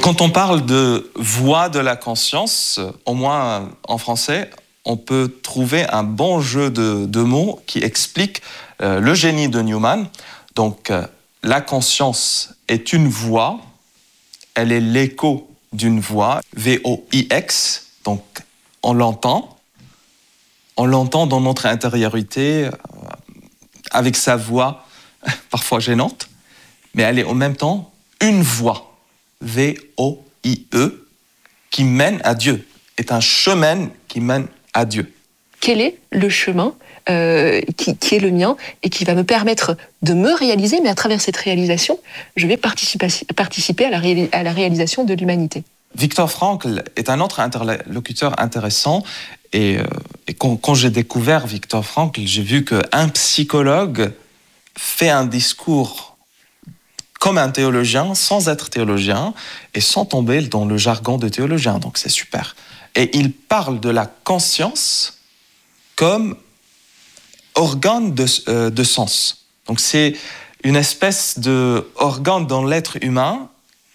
Quand on parle de voie de la conscience, au moins en français, on peut trouver un bon jeu de mots qui explique le génie de Newman. Donc, la conscience est une voix, elle est l'écho d'une voix, V-O-I-X, donc on l'entend dans notre intériorité avec sa voix parfois gênante, mais elle est en même temps une voix. V-O-I-E, qui mène à Dieu, est un chemin qui mène à Dieu. Quel est le chemin qui est le mien et qui va me permettre de me réaliser, mais à travers cette réalisation, je vais participer à la réalisation de l'humanité. Viktor Frankl est un autre interlocuteur intéressant et quand j'ai découvert Viktor Frankl, j'ai vu qu'un psychologue fait un discours comme un théologien, sans être théologien et sans tomber dans le jargon de théologien. Donc c'est super. Et il parle de la conscience comme organe de sens. Donc c'est une espèce d'organe dans l'être humain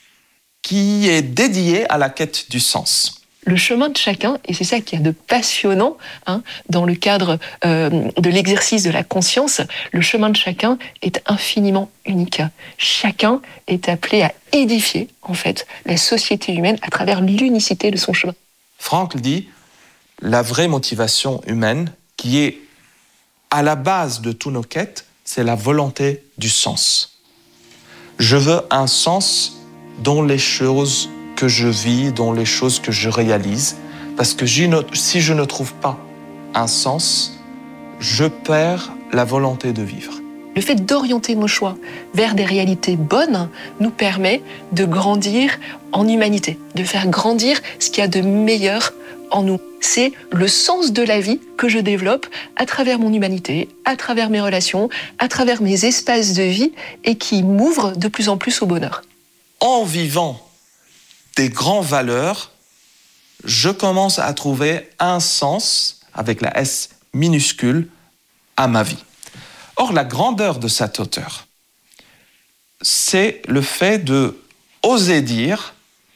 qui est dédié à la quête du sens. Le chemin de chacun, et c'est ça qui est de passionnant dans le cadre de l'exercice de la conscience, le chemin de chacun est infiniment unique. Chacun est appelé à édifier, en fait, la société humaine à travers l'unicité de son chemin. Frankl dit, la vraie motivation humaine, qui est à la base de toutes nos quêtes, c'est la volonté du sens. Je veux un sens dans les choses que je vis, dans les choses que je réalise, parce que si je ne trouve pas un sens, je perds la volonté de vivre. Le fait d'orienter nos choix vers des réalités bonnes nous permet de grandir en humanité, de faire grandir ce qu'il y a de meilleur en nous. C'est le sens de la vie que je développe à travers mon humanité, à travers mes relations, à travers mes espaces de vie et qui m'ouvre de plus en plus au bonheur. En vivant des grandes valeurs, je commence à trouver un sens, avec la S minuscule, à ma vie. Or, la grandeur de cet auteur, c'est le fait de oser dire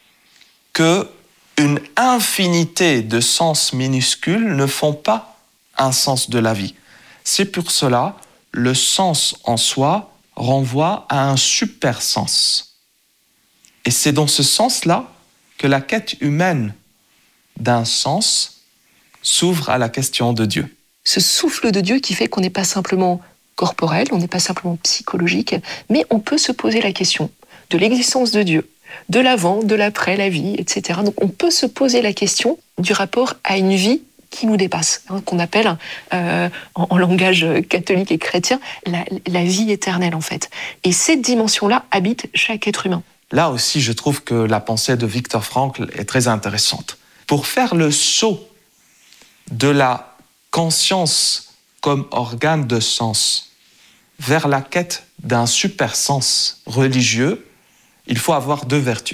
qu'une infinité de sens minuscules ne font pas un sens de la vie. C'est pour cela, le sens en soi renvoie à un super sens. Et c'est dans ce sens-là que la quête humaine d'un sens s'ouvre à la question de Dieu. Ce souffle de Dieu qui fait qu'on n'est pas simplement corporel, on n'est pas simplement psychologique, mais on peut se poser la question de l'existence de Dieu, de l'avant, de l'après, la vie, etc. Donc on peut se poser la question du rapport à une vie qui nous dépasse, qu'on appelle en langage catholique et chrétien la vie éternelle en fait. Et cette dimension-là habite chaque être humain. Là aussi, je trouve que la pensée de Viktor Frankl est très intéressante. Pour faire le saut de la conscience comme organe de sens vers la quête d'un super sens religieux, il faut avoir deux vertus.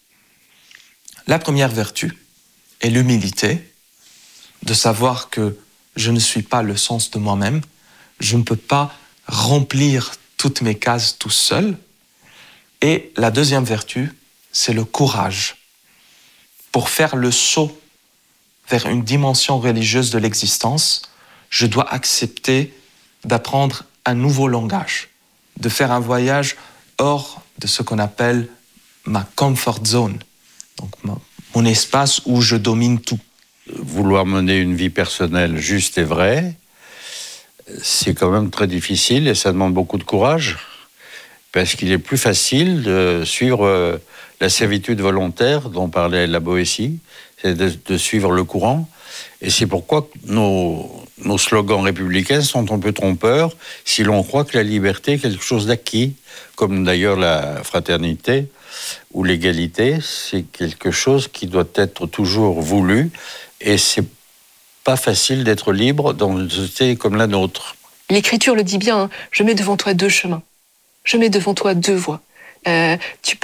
La première vertu est l'humilité, de savoir que je ne suis pas le sens de moi-même, je ne peux pas remplir toutes mes cases tout seul. Et la deuxième vertu, c'est le courage. Pour faire le saut vers une dimension religieuse de l'existence, je dois accepter d'apprendre un nouveau langage, de faire un voyage hors de ce qu'on appelle ma comfort zone, donc mon espace où je domine tout. Vouloir mener une vie personnelle juste et vraie, c'est quand même très difficile et ça demande beaucoup de courage. Parce qu'il est plus facile de suivre la servitude volontaire dont parlait la Boétie, c'est de suivre le courant. Et c'est pourquoi nos slogans républicains sont un peu trompeurs si l'on croit que la liberté est quelque chose d'acquis, comme d'ailleurs la fraternité ou l'égalité, c'est quelque chose qui doit être toujours voulu et c'est pas facile d'être libre dans une société comme la nôtre. L'Écriture le dit bien, je mets devant toi deux chemins. Je mets devant toi deux voies. Il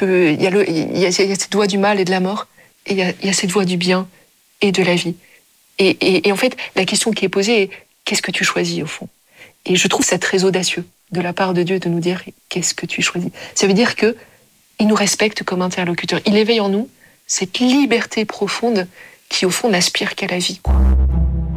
y a cette voie du mal et de la mort, et il y a cette voie du bien et de la vie. Et en fait, la question qui est posée est qu'est-ce que tu choisis au fond ? Et je trouve ça très audacieux de la part de Dieu de nous dire qu'est-ce que tu choisis. Ça veut dire que il nous respecte comme interlocuteur. Il éveille en nous cette liberté profonde qui, au fond, n'aspire qu'à la vie, quoi.